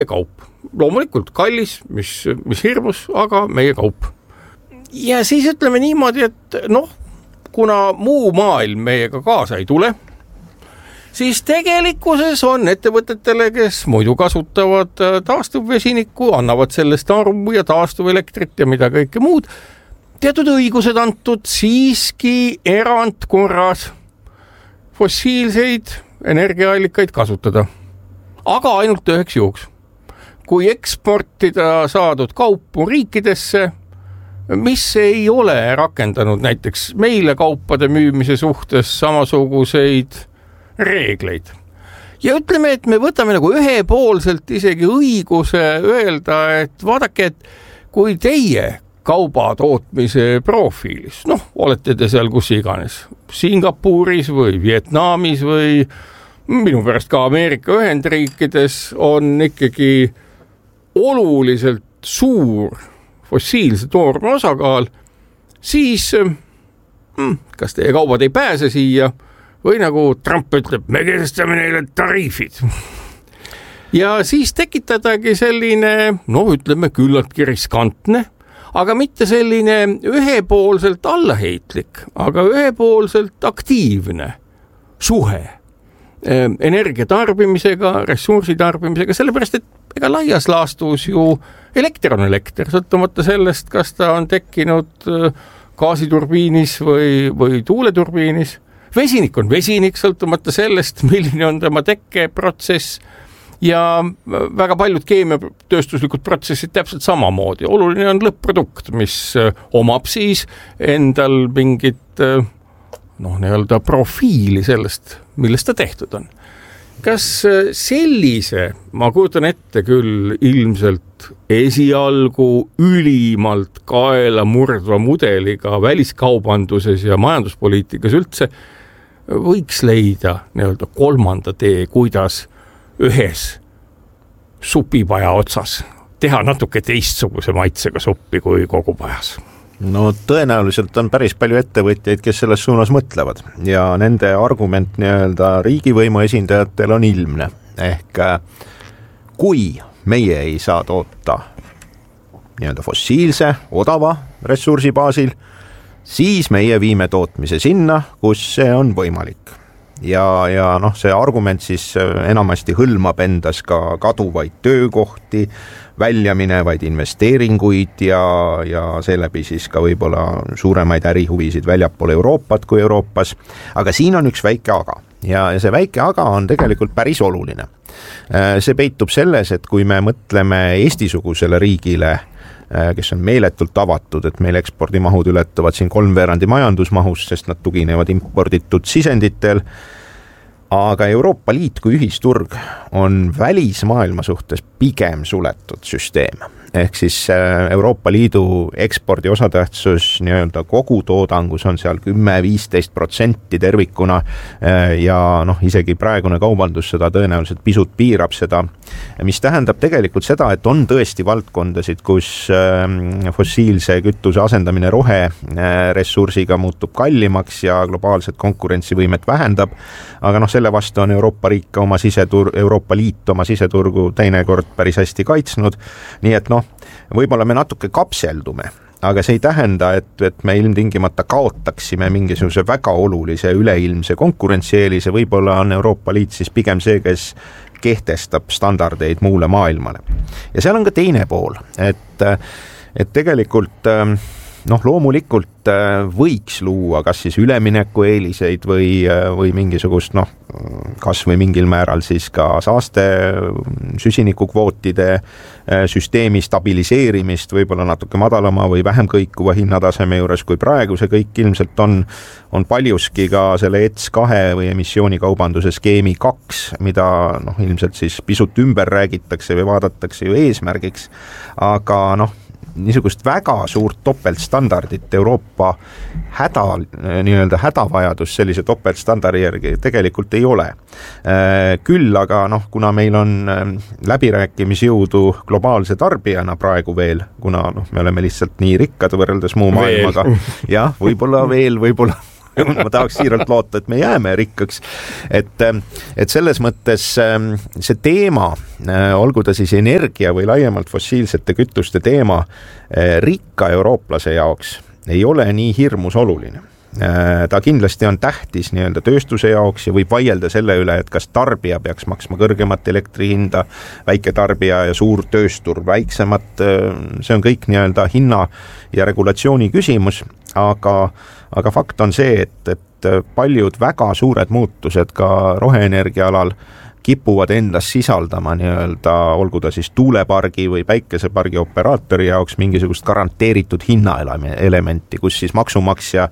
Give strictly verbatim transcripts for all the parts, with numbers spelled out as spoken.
kaup. Loomulikult kallis, mis, mis hirmus, aga meie kaup. Ja siis ütleme niimoodi, et noh, kuna muu maailm meiega kaasa ei tule, siis tegelikkuses on ettevõtetele, kes muidu kasutavad taastuvvesinikku, annavad sellest aru ja taastuvelektrit ja mida kõike muud, teatud õigused antud siiski erandkorras fossiilseid energiaallikaid kasutada. Aga ainult üheks juhuks. Kui eksportida saadud kaupu riikidesse, mis ei ole rakendanud näiteks meile kaupade müümise suhtes samasuguseid reegleid. Ja ütleme, et me võtame nagu ühepoolselt isegi õiguse öelda, et vaadake, et kui teie kauba tootmise profiilis, noh, olete te seal kus iganes, Singapuris või Vietnamis või minu pärast ka Ameerika Ühendriikides on ikkagi oluliselt suur fossiilse toorme osakaal, siis hmm, kas teie kaubad ei pääse siia või nagu Trump ütleb, me kehtestame neile tariifid. Ja siis tekitadagi selline, no ütleme küllaltki riskantne, aga mitte selline ühepoolselt allaheitlik, aga ühepoolselt aktiivne suhe energia tarbimisega, ressursi tarbimisega, sellepärast, et ega laias laastus ju elekter on elekter, sõltumata sellest, kas ta on tekkinud gaasiturbiinis või, või tuuleturbiinis. Vesinik on vesinik, sõltumata sellest, milline on tema tekkeprotsess ja väga paljud keemiatööstuslikud protsessid täpselt samamoodi. Oluline on lõpp-produkt, mis omab siis endal mingit noh, nii-öelda profiili sellest, millest ta tehtud on. Kas sellise, ma kujutan ette küll ilmselt esialgu ülimalt kaela murdva mudeliga väliskaubanduses ja majanduspoliitikas üldse võiks leida nii-öelda kolmanda tee, kuidas ühes supipaja otsas teha natuke teistsuguse maitsega suppi kui kogu pajas? No tõenäoliselt on päris palju ettevõtjaid, kes selles suunas mõtlevad ja nende argument nii-öelda riigivõimu esindajatel on ilmne. Ehk kui meie ei saa toota nii-öelda fossiilse, odava ressursi baasil, siis meie viime tootmise sinna, kus see on võimalik. Ja, ja noh, see argument siis enamasti hõlmab endas ka kaduvaid töökohti, väljaminevaid investeeringuid ja, ja seeläbi siis ka võib-olla suuremaid ärihuvisid väljapool Euroopat kui Euroopas. Aga siin on üks väike aga ja, ja see väike aga on tegelikult päris oluline. See peitub selles, et kui me mõtleme Eesti-sugusele riigile, kes on meeletult avatud, et meil ekspordimahud ületavad siin kolmveerandi majandusmahust, sest nad tuginevad imporditud sisenditel, aga Euroopa Liit kui ühisturg on välismaailma suhtes pigem suletud süsteem. Ehk siis Euroopa Liidu ekspordi osatähtsus nii-öelda kogu toodangus on seal kümme viisteist protsenti tervikuna ja noh, isegi praegune kaubandus seda tõenäoliselt pisut piirab seda, mis tähendab tegelikult seda, et on tõesti valdkondasid, kus fossiilse kütuse asendamine rohe ressursiga muutub kallimaks ja globaalset konkurentsivõimet vähendab, aga noh, selle vastu on Euroopa riik oma sisetur- Euroopa Liit oma siseturgu teinekord päris hästi kaitsnud, nii et noh, võib-olla me natuke kapseldume, aga see ei tähenda, et, et me ilmtingimata kaotaksime mingisuguse väga olulise üleilmse konkurentsieelise, võib-olla on Euroopa Liit siis pigem see, kes kehtestab standardeid muule maailmale. Ja seal on ka teine pool, et, et tegelikult noh, loomulikult võiks luua kas siis ülemineku eeliseid või, või mingisugust noh, kas või mingil määral siis ka saaste süsinikukvootide süsteemi stabiliseerimist võib-olla natuke madalama või vähem kõikuva hinnataseme juures kui praegu. See kõik ilmselt on, on paljuski ka selle E T S kahe või emissioonikaubanduse skeemi kaks, mida noh, ilmselt siis pisut ümber räägitakse või vaadatakse ju eesmärgiks, aga noh, niisugust väga suurt topeltstandardit Euroopa häda, nii-öelda hädavajadus sellise topeltstandardi järgi tegelikult ei ole. Küll aga noh, kuna meil on läbirääkimisjõudu globaalse tarbijana praegu veel, kuna noh, me oleme lihtsalt nii rikkad võrreldes muu maailmaga, jah, võib-olla veel, võib-olla ma tahaks siiralt loota, et me jääme rikkaks. Et, et selles mõttes see teema, olgu ta siis energia või laiemalt fossiilsete kütuste teema, rikka eurooplase jaoks ei ole nii hirmus oluline. Ta kindlasti on tähtis nii-öelda tööstuse jaoks ja võib vaielda selle üle, et kas tarbija peaks maksma kõrgemat elektri hinda, väike tarbija ja suur tööstur väiksemat, see on kõik nii-öelda hinna ja regulatsiooni küsimus, aga, aga fakt on see, et, et paljud väga suured muutused ka roheenergia alal kipuvad endas sisaldama nii-öelda, olgu ta siis tuulepargi või päikesepargi operaatori jaoks mingisugust garanteeritud hinnaelementi, kus siis maksumaksja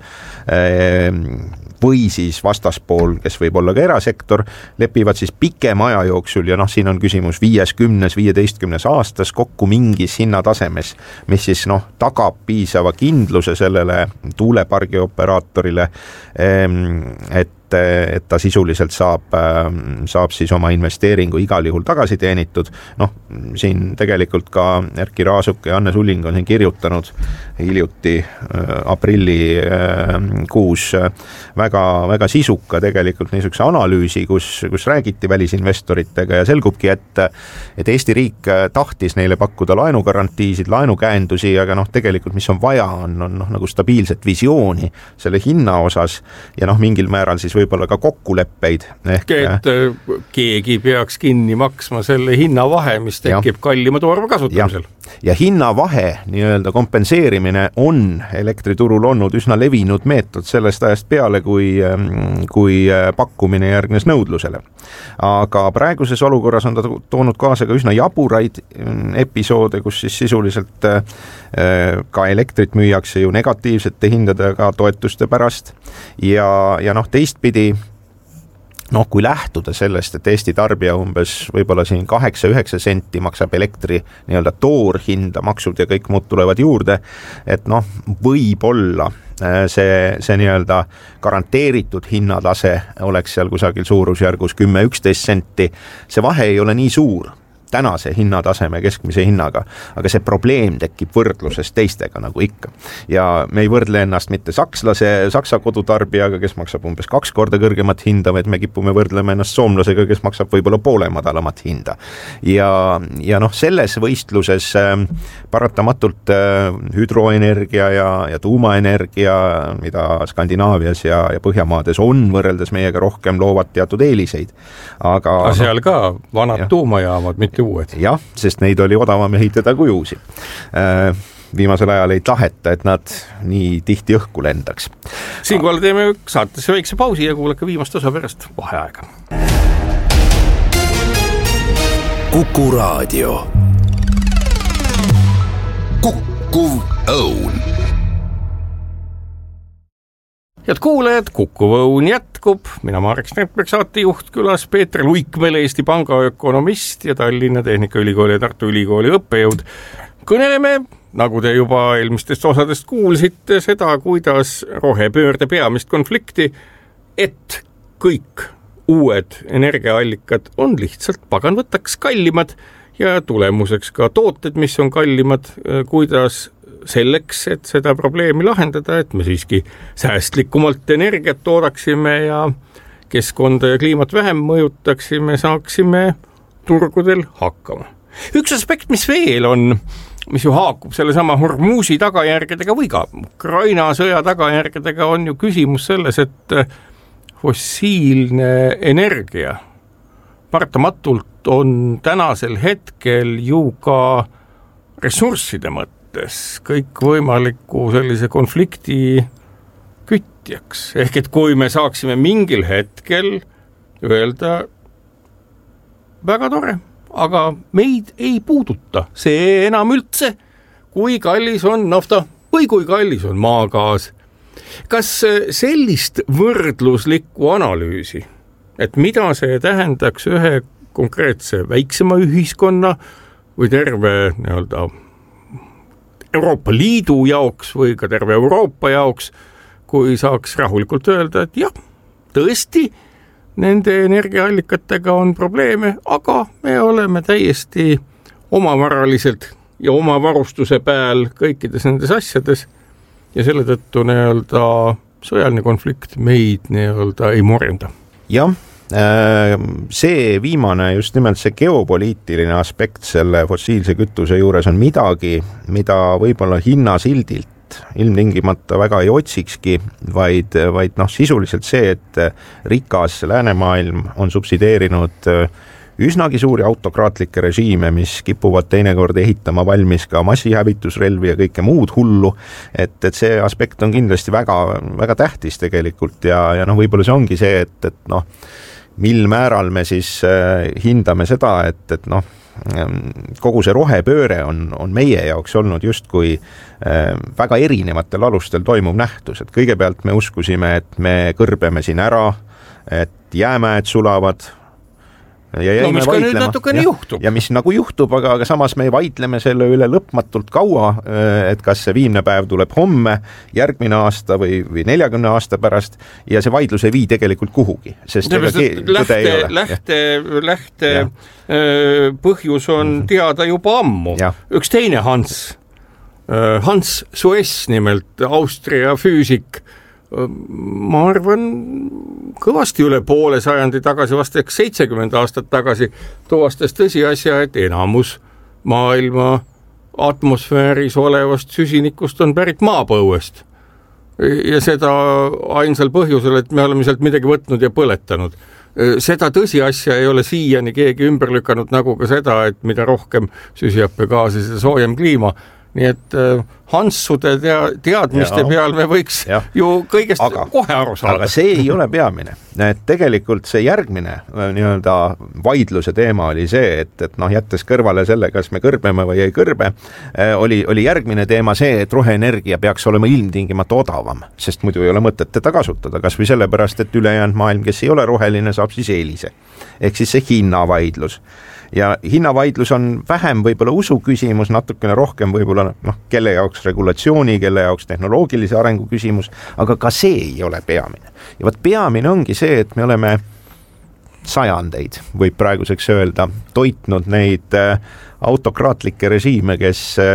või siis vastaspool, kes võib olla ka erasektor, lepivad siis pikema aja jooksul ja noh, siin on küsimus viies, kümnes, viieteistkümnes aastas kokku mingis hinnatasemes, mis siis noh, tagab piisava kindluse sellele tuulepargi operaatorile, et et ta sisuliselt saab, saab siis oma investeeringu igal juhul tagasi teenitud. Noh, siin tegelikult ka Erki Raasuk ja Anne Sulling on siin kirjutanud hiljuti aprilli kuus väga, väga sisuka tegelikult niisuguse analüüsi, kus, kus räägiti välisinvestoritega ja selgubki, et, et Eesti riik tahtis neile pakkuda laenugarantiisid, laenukäendusi, aga noh, tegelikult mis on vaja, on, on noh, nagu stabiilset visiooni selle hinna osas ja noh, mingil määral siis võib-olla ka kokkuleppeid. Ehk, et keegi peaks kinni maksma selle hinnavahe, mis tekib ja. Kallima toorme kasutamisel. Ja, ja hinnavahe nii-öelda kompenseerimine on elektriturul olnud üsna levinud meetod sellest ajast peale, kui, kui pakkumine järgnes nõudlusele. Aga praeguses olukorras on ta toonud kaasa ka üsna jaburaid episoode, kus siis sisuliselt ka elektrit müüakse ju negatiivsete hindadega toetuste pärast ja, ja noh, teistpidi noh, kui lähtuda sellest, et Eesti tarbija umbes võib-olla siin kaheksa üheksa senti maksab elektri nii-öelda toorhinda, maksud ja kõik muud tulevad juurde, et noh, võib-olla see, see nii-öelda garanteeritud hinnatase oleks seal kusagil suurusjärgus kümme üksteist senti, see vahe ei ole nii suur tänase hinnataseme keskmise hinnaga, aga see probleem tekib võrdluses teistega nagu ikka. Ja me ei võrdle ennast mitte sakslase, saksa kodutarbijaga, kes maksab umbes kaks korda kõrgemat hinda, vaid me kipume võrdlema ennast soomlasega, kes maksab võib-olla poole madalamat hinda. Ja, ja noh, selles võistluses äh, paratamatult äh, hüdroenergia ja, ja tuumaenergia, mida Skandinaavias ja, ja Põhjamaades on võrreldes meiega rohkem loovad teatud eeliseid. Aga, aga seal no, ka vanad ja. Tuumajaamad, mitte uued. Jah, sest neid oli odavam ehitada kui uusi. Viimasel ajal ei taheta, et nad nii tihti õhku lendaks. Siinkohal teeme saatesse väikse pausi ja kuulake viimast osa pärast vaheaega. Kuku Raadio. Kukkuv õun. Head kuulajad, Kukkuv õun jätkub. Mina Marek Strandberg, saatejuht, külas Peeter Luikmäe, Eesti Panga ökonomist ja Tallinna Tehnikaülikooli ja Tartu Ülikooli õppejõud. Kõneleme, nagu te juba eelmistest osadest kuulsite, seda, kuidas rohepöörde peamist konflikti, et kõik uued energiaallikad on lihtsalt pagan võtaks kallimad ja tulemuseks ka tooted, mis on kallimad, kuidas selleks, et seda probleemi lahendada, et me siiski säästlikumalt energiat toodaksime ja keskkonda ja kliimat vähem mõjutaksime, saaksime turgudel hakkama. Üks aspekt, mis veel on, mis ju haakub selle sama Hormuzi tagajärgedega või ka Ukraina sõja tagajärgedega, on ju küsimus selles, et fossiilne energia paratamatult on tänasel hetkel ju ka ressursside mõttes kõik võimaliku sellise konflikti kütjaks. Ehk et kui me saaksime mingil hetkel öelda väga tore, aga meid ei puuduta see enam üldse, kui kallis on nafta või kui kallis on maagaas. Kas sellist võrdluslikku analüüsi, et mida see tähendaks ühe konkreetse väiksema ühiskonna või terve nii-öelda Euroopa Liidu jaoks või ka terve Euroopa jaoks, kui saaks rahulikult öelda, et jah, tõesti, nende energiaallikatega on probleeme, aga me oleme täiesti omavaraliselt ja oma varustuse pääl kõikides nendes asjades ja selle tõttu nii-öelda sõjaline konflikt meid nii-öelda ei morjenda. Jah, see viimane, just nimelt see geopoliitiline aspekt selle fossiilse kütuse juures on midagi, mida võib-olla hinnasildilt ilmtingimata väga ei otsikski, vaid, vaid noh, sisuliselt see, et rikas läänemaailm on subsideerinud üsnagi suuri autokraatlikke režiime, mis kipuvad teinekord ehitama valmis ka massihävitusrelvi ja kõike muud hullu, et, et see aspekt on kindlasti väga, väga tähtis tegelikult ja, ja noh, võib-olla see ongi see, et, et noh, mil määral me siis hindame seda, et, et noh, kogu see rohepööre on, on meie jaoks olnud justkui väga erinevatel alustel toimuv nähtus, et kõigepealt me uskusime, et me kõrbeme siin ära, et jäämäed sulavad, ja no mis ka nüüd natukene juhtub. Ja mis nagu juhtub, aga, aga samas me vaidleme selle üle lõpmatult kaua, et kas see viimne päev tuleb homme, järgmine aasta või, või neljakümne aasta pärast ja see vaidlus ei vii tegelikult kuhugi. Sest lähte, lähte, lähte põhjus on mm-hmm. teada juba ammu. Ja. Üks teine Hans, Hans Suess nimelt, Austria füüsik, ma arvan kõvasti üle poole sajandi tagasi, vast eks seitsekümmend aastat tagasi tuvastas tõsiasja, et enamus maailma atmosfääris olevast süsinikust on pärit maapõuest. Ja seda ainsal põhjusel, et me oleme sealt midagi võtnud ja põletanud. Seda tõsiasja ei ole siiani keegi ümber lükanud, nagu ka seda, et mida rohkem süsihappegaasi, seda soojem kliima. Nii et Hanssude tea, teadmiste ja, peal me võiks ja. ju kõigest aga, kohe aru saada. Aga see ei ole peamine. Et tegelikult see järgmine nii-öelda vaidluse teema oli see, et, et noh, jättes kõrvale selle, kas me kõrbeme või ei kõrbe, oli, oli järgmine teema see, et roheenergia peaks olema ilmtingimata odavam, sest muidu ei ole mõtet teda kasutada, kas või sellepärast, et ülejäänud maailm, kes ei ole roheline, saab siis eelise. Ehk siis see hinnavaidlus. Ja hinnavaidlus on vähem võib-olla usu küsimus, natukene rohkem võib-olla noh, kelle jaoks regulatsiooni, kelle jaoks tehnoloogilise arengu küsimus, aga ka see ei ole peamine. Ja võt peamine ongi see, et me oleme sajandeid, võib praeguseks öelda, toitnud neid autokraatlikke režiime, kes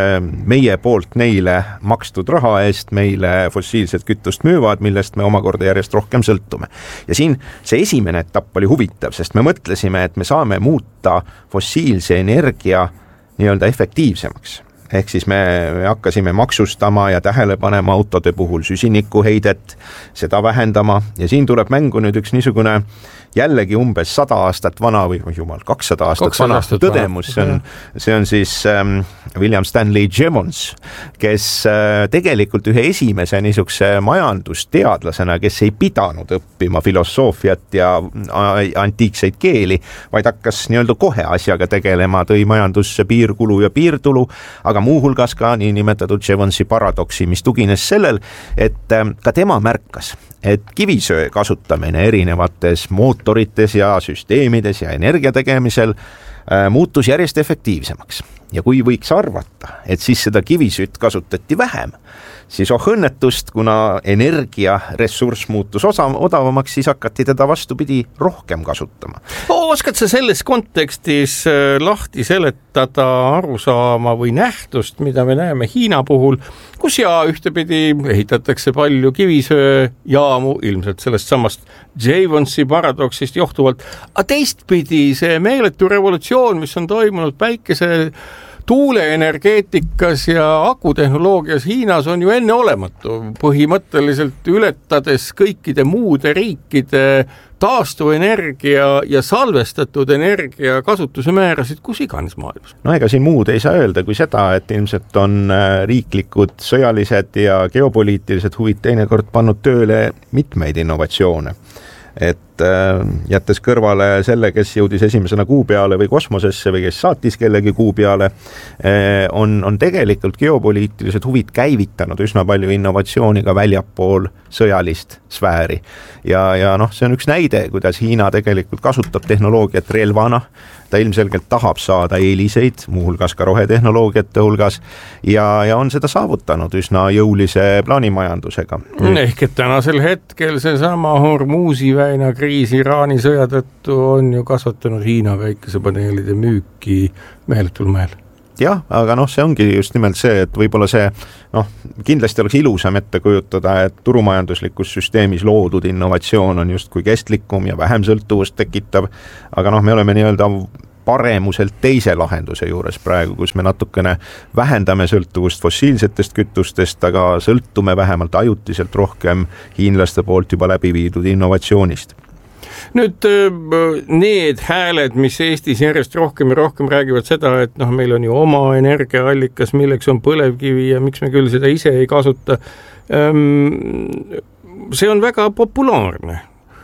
meie poolt neile makstud raha eest meile fossiilset kütust müüvad, millest me omakorda järjest rohkem sõltume. Ja siin see esimene etapp oli huvitav, sest me mõtlesime, et me saame muuta fossiilse energia nii-öelda efektiivsemaks. Ehk siis me hakkasime maksustama ja tähele panema autode puhul süsinikuheidet, seda vähendama ja siin tuleb mängu nüüd üks niisugune jällegi umbes sada aastat vana või jumal, kakssada aastat vana tõdemus, see on, see on siis ähm, William Stanley Jevons, kes äh, tegelikult ühe esimese niisuguse majandusteadlasena, kes ei pidanud õppima filosoofiat ja antiikseid keeli, vaid hakkas nii-öelda kohe asjaga tegelema, tõi majandusse piirkulu ja piirtulu, aga muuhulgas ka nii nimetatud Jevonsi paradoksi, mis tugines sellel, et äh, ka tema märkas, et kivisöe kasutamine erinevates mootorites ja süsteemides ja energia tegemisel äh, muutus järjest efektiivsemaks. Ja kui võiks arvata, et siis seda kivisütt kasutati vähem, siis oh õnnetust, kuna energiaressurss muutus osa, odavamaks, siis hakati teda vastupidi rohkem kasutama. Oskad sa selles kontekstis lahti seletada arusaama või nähtust, mida me näeme Hiina puhul, kus ja ühtepidi ehitatakse palju kivisöejaamu, ilmselt sellest samast Jevonsi paradoksist johtuvalt, aga teistpidi see meeletu revolutsioon, mis on toimunud päikese tuuleenergeetikas ja akutehnoloogias Hiinas on ju enne olematu, põhimõtteliselt ületades kõikide muude riikide taastuvenergia ja salvestatud energia kasutuse määrasid kus iganes maailmas. No ega siin muud ei saa öelda kui seda, et ilmselt on riiklikud sõjalised ja geopoliitilised huvid teinekord pannud tööle mitmeid innovatsioone. Et jättes kõrvale selle, kes jõudis esimesena kuu peale või kosmosesse või kes saatis kellegi kuu peale, on, on tegelikult geopoliitilised huvid käivitanud üsna palju innovatsiooni ka väljapool sõjalist sfääri. Ja, ja noh, see on üks näide, kuidas Hiina tegelikult kasutab tehnoloogiat relvana, ta ilmselgelt tahab saada eeliseid, muuhulgas ka rohetehnoloogiate hulgas, ja, ja on seda saavutanud üsna jõulise plaanimajandusega. Ehk et tänasel hetkel see sama Hormuzi väina kriis Iraani sõja tõttu on ju kasvatanud Hiina päikesepaneelide müüki meeletul mehel. jah, aga noh, see ongi just nimelt see, et võib-olla see noh, kindlasti oleks ilusam ette kujutada, et turumajanduslikus süsteemis loodud innovatsioon on just kui kestlikum ja vähem sõltuvust tekitav, aga noh, me oleme nii-öelda paremuselt teise lahenduse juures praegu, kus me natukene vähendame sõltuvust fossiilsetest kütustest, aga sõltume vähemalt ajutiselt rohkem hiinlaste poolt juba läbi viidud innovatsioonist. Nüüd need hääled, mis Eestis järjest rohkem ja rohkem räägivad seda, et noh, meil on ju oma energiaallikas, milleks on põlevkivi ja miks me küll seda ise ei kasuta, see on väga populaarne,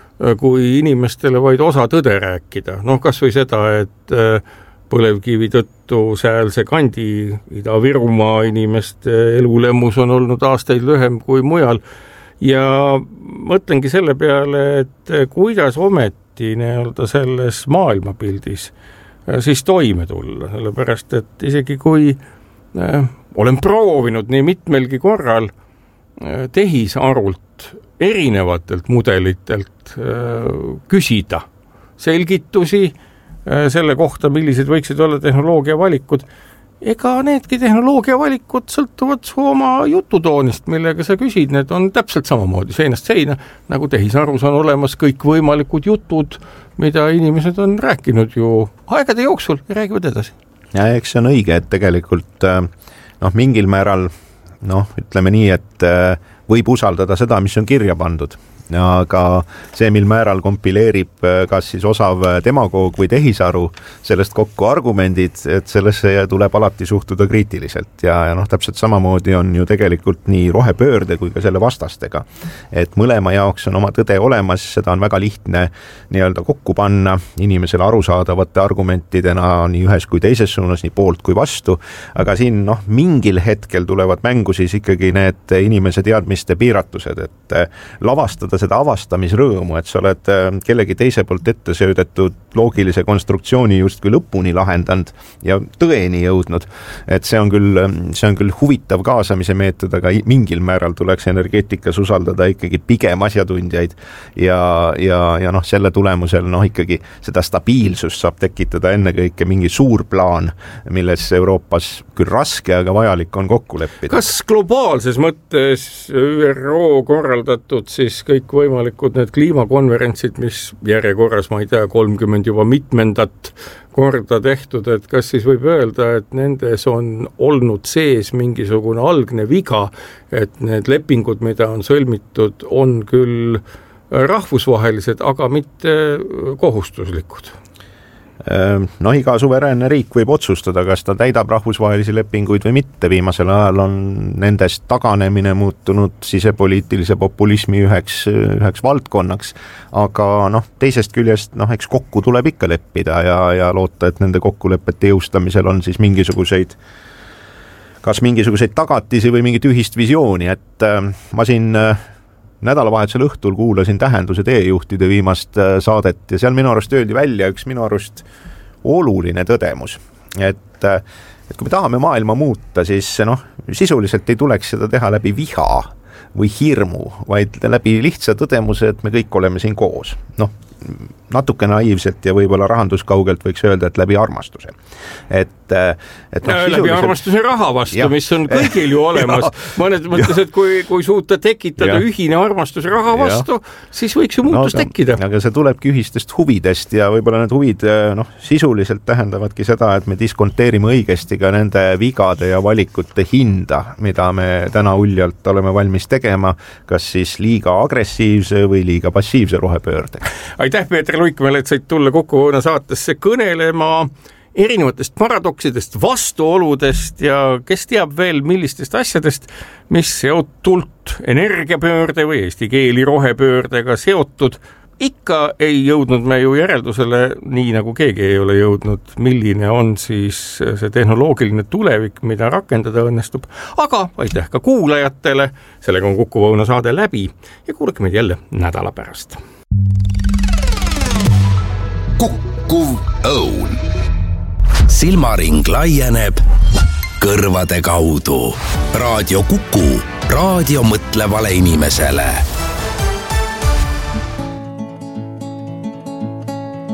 kui inimestele vaid osa tõde rääkida. Noh, kas või seda, et põlevkivi tõttu säälse kandi Ida-Virumaa inimeste elulemus on olnud aastaid lühem kui mujal. Ja mõtlengi selle peale, et kuidas ometi nii-öelda selles maailmapildis siis toime tulla, sellepärast et isegi kui äh, olen proovinud nii mitmelgi korral äh, tehisarult erinevatelt mudelitelt äh, küsida selgitusi äh, selle kohta, millised võiksid olla tehnoloogia valikud, ega needki tehnoloogia valikud sõltuvad su oma jututoonist, millega sa küsid, need on täpselt samamoodi seinast seina, nagu tehisarus on olemas kõik võimalikud jutud, mida inimesed on rääkinud ju aegade jooksul ja räägivad edasi. Ja eks see on õige, et tegelikult noh, mingil määral noh, ütleme nii, et võib usaldada seda, mis on kirja pandud. Aga see, mil määral kompileerib kas siis osav demagoog või tehisaru sellest kokku argumendid, et sellesse tuleb alati suhtuda kriitiliselt ja, ja noh, täpselt samamoodi on ju tegelikult nii rohepöörde kui ka selle vastastega, et mõlema jaoks on oma tõde olemas, seda on väga lihtne nii-öelda kokku panna inimesele arusaadavate argumentidena nii ühes kui teises suunas, nii poolt kui vastu, aga siin noh, mingil hetkel tulevad mängu siis ikkagi need inimese teadmiste piiratused, et lavastada seda avastamisrõõmu, et sa oled kellegi teise poolt ette söödetud loogilise konstruktsiooni justkui lõpuni lahendanud ja tõeni jõudnud, et see on küll, see on küll huvitav kaasamise meetod, aga mingil määral tuleks energeetikas usaldada ikkagi pigem asjatundjaid ja, ja, ja noh, selle tulemusel noh, ikkagi seda stabiilsust saab tekitada ennekõike mingi suur plaan, milles Euroopas küll raske, aga vajalik on kokku leppida. Kas globaalses mõttes Ü R O korraldatud siis kõik võimalikud need kliimakonverentsid, mis järjekorras, ma ei tea, kolmkümmend juba mitmendat korda tehtud, et kas siis võib öelda, et nendes on olnud sees mingisugune algne viga, et need lepingud, mida on sõlmitud, on küll rahvusvahelised, aga mitte kohustuslikud? No iga suveräänne riik võib otsustada, kas ta täidab rahvusvahelisi lepinguid või mitte. Viimasel ajal on nendest taganemine muutunud sisepoliitilise populismi üheks, üheks valdkonnaks, aga noh, teisest küljest noh, eks kokku tuleb ikka leppida ja, ja loota, et nende kokkulepete jõustamisel on siis mingisuguseid kas mingisuguseid tagatisi või mingit ühist visiooni, et äh, ma siin äh, nädalavahetusel õhtul kuulasin Tähenduse teejuhtide viimast saadet ja seal minu arust öeldi välja üks minu arust oluline tõdemus, et, et kui me tahame maailma muuta, siis noh, sisuliselt ei tuleks seda teha läbi viha või hirmu, vaid läbi lihtsa tõdemuse, et me kõik oleme siin koos. Noh, natuke naiivselt ja võib-olla rahanduskaugelt võiks öelda, et läbi armastuse. Et, et no, läbi armastuse raha vastu, ja, mis on kõigil ju olemas. Mõned mõttes, et kui, kui suuta tekitada ja. ühine armastus raha vastu, ja. siis võiks ju muutus no, tekkida. Aga see tulebki ühistest huvidest ja võib-olla need huvid noh, sisuliselt tähendavadki seda, et me diskonteerime õigesti ka nende vigade ja valikute hinda, mida me täna uljalt oleme valmis tegema, kas siis liiga agressiivse või liiga passiivse rohepöörde. Aitäh, Peeter Luikmäel, et said tulla Kuku saatesse kõnelema erinevatest paradoksidest, vastuoludest ja kes teab veel millistest asjadest, mis seotult energiapöörde või eesti keeli rohepöördega seotud. Ikka ei jõudnud me ju järeldusele, nii nagu keegi ei ole jõudnud, milline on siis see tehnoloogiline tulevik, mida rakendada õnnestub. Aga aitäh ka kuulajatele, sellega on Kuku saade läbi ja kuulake meid jälle nädala pärast. Kukkuv õun. Silmaring laieneb kõrvade kaudu. Raadio Kuku, raadio mõtlevale inimesele.